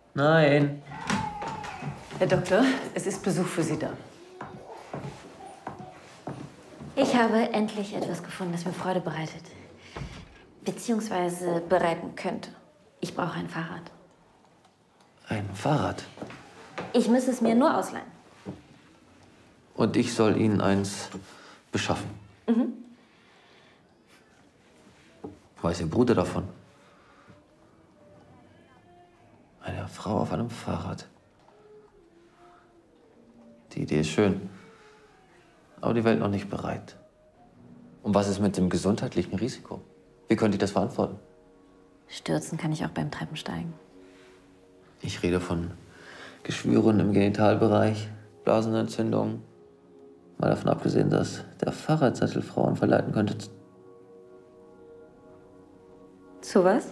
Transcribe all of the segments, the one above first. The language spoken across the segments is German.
Nein. Herr Doktor, es ist Besuch für Sie da. Ich habe endlich etwas gefunden, das mir Freude bereitet. Beziehungsweise bereiten könnte. Ich brauche ein Fahrrad. Ein Fahrrad? Ich müsste es mir nur ausleihen. Und ich soll Ihnen eins beschaffen? Mhm. Weiß Ihr Bruder davon? Eine Frau auf einem Fahrrad. Die Idee ist schön. Aber die Welt noch nicht bereit. Und was ist mit dem gesundheitlichen Risiko? Wie könnte ich das verantworten? Stürzen kann ich auch beim Treppensteigen. Ich rede von Geschwüren im Genitalbereich, Blasenentzündungen. Mal davon abgesehen, dass der Fahrradsattel Frauen verleiten könnte. Zu was?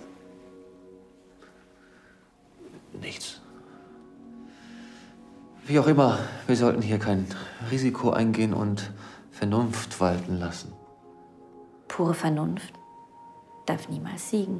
Nichts. Wie auch immer, wir sollten hier kein Risiko eingehen und Vernunft walten lassen. Pure Vernunft darf niemals siegen.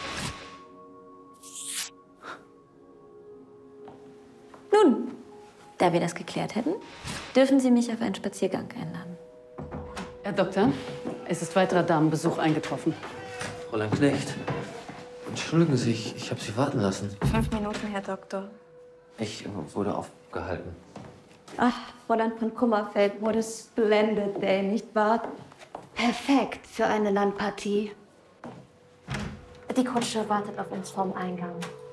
Nun, da wir das geklärt hätten, dürfen Sie mich auf einen Spaziergang einladen. Herr Doktor, es ist weiterer Damenbesuch eingetroffen. Fräulein Knecht, entschuldigen Sie, ich habe Sie warten lassen. 5 Minuten, Herr Doktor. Ich wurde aufgehalten. Ach, Fräulein von Kummerfeld, what a splendid day, nicht wahr? Perfekt für eine Landpartie. Die Kutsche wartet auf uns vorm Eingang.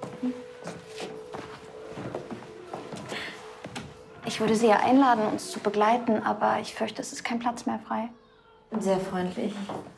Ich würde Sie ja einladen, uns zu begleiten, aber ich fürchte, es ist kein Platz mehr frei. Sehr freundlich.